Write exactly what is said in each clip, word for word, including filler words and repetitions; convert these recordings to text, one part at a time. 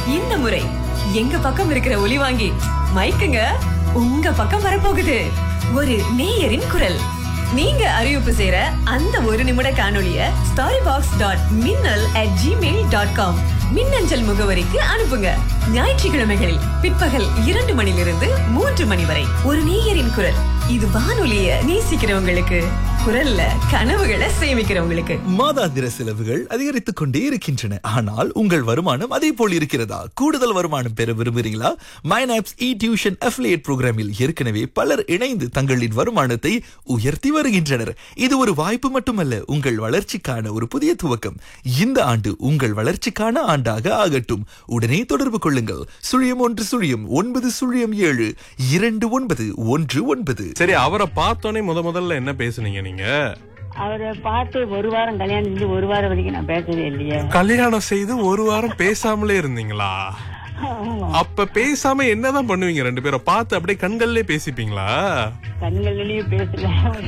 இந்த முறை எங்க பக்கம் இருக்கிற ஒலி வாங்கி மைக்குங்க உங்க பக்கம் வரப்போகுது. ஒரு நேயரின் குரல். நீங்க அறிவிப்பு செய்யற அந்த ஒரு நிமிட காணொளிய ஸ்டாரி பாக்ஸ் டாட் மின்னல் அட் ஜிமெயில் டாட் காம் மின்னஞ்சல் முகவரிக்கு அனுப்புங்க. ஞாயிற்றுக்கிழமைகளில் பிற்பகல் இரண்டு மணிலிருந்து மூன்று மணி வரை ஒரு நேயரின் குரல். இது வானொலிய நேசிக்கிறவங்களுக்கு, குரல்ல கனவுகளை சேமிக்கிறவங்களுக்கு. மாதாந்திர செலவுகள் அதிகரித்துக் கொண்டே இருக்கின்றன. ஆனால் உங்கள் வருமானம் அதே போல் இருக்கிறதா? கூடுதல் வருமானம் பெற விரும்புகிறீங்களா? மைனாப்ஸ் இ டியூஷன் அஃபிலியேட் புரோகிராமில் ஏற்கனவே பலர் இணைந்து தங்களின் வருமானத்தை உயர்த்தி வருகின்றனர். இது ஒரு வாய்ப்பு மட்டுமல்ல, உங்கள் வளர்ச்சிக்கான ஒரு புதிய துவக்கம். இந்த ஆண்டு உங்கள் வளர்ச்சிக்கான ஆண்டாக ஆகட்டும். உடனே தொடர்பு கொள்ளுங்கள். சுழியம் ஒன்று சுழியம் ஒன்பது சுழியம் ஏழு இரண்டு ஒன்பது ஒன்று ஒன்பது. சரி, அவரை பார்த்தோன்னே முத முதல்ல என்ன பேசுனீங்க நீங்க? அவரை பார்த்து ஒரு வாரம் கல்யாணம் செஞ்சு ஒரு வாரம் வரைக்கும் நான் பேசவே இல்லையே. கல்யாணம் செய்து ஒரு வாரம் பேசாமலே இருந்தீங்களா? அப்ப பேசாம என்னதான் பண்ணுவீங்க? ரெண்டு பேரும் பார்த்து அப்படியே கண்கள்லயே பேசிப்பீங்களா? கண்கள்லயும் பேசல.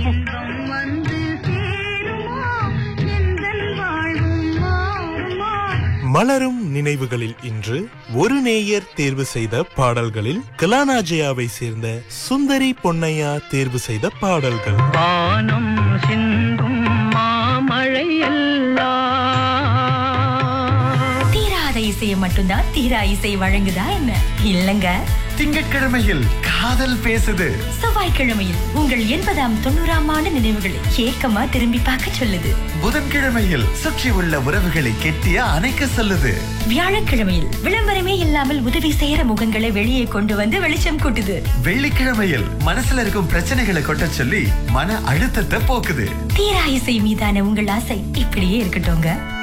மலரும் நினைவுகளில் இன்று ஒரு நேயர் தேர்வு செய்த பாடல்களில் கலானாஜயாவை சேர்ந்த சுந்தரி பொன்னையா தேர்வு செய்த பாடல்கள். வானம் சிந்தும் மாமழை எல்லாம். தீராத இசையை மட்டும்தான் தீரா இசை வழங்குதா என்ன? இல்லங்க. திங்கட்கிழமையில் காதல் பேசுது. செவ்வாய்க்கிழமையில் உங்கள் எண்பதாம் தொண்ணூறாம் ஆண்டு நினைவுகளை ஏக்கமா திரும்பி பார்க்க சொல்லுது. புதன்கிழமையில் சுற்றி உள்ள உறவுகளை கெட்டியா அணைக்க சொல்லுது. வியாழக்கிழமையில் விளம்பரமே இல்லாமல் உதவி செய்யற முகங்களை வெளியே கொண்டு வந்து வெளிச்சம் கூட்டுது. வெள்ளிக்கிழமையில் மனசுல இருக்கும் பிரச்சனைகளை கொட்ட சொல்லி மன அழுத்தத்தை போக்குது. தீரா இசை மீதான உங்கள் ஆசை இப்படியே இருக்கட்டும்ங்க.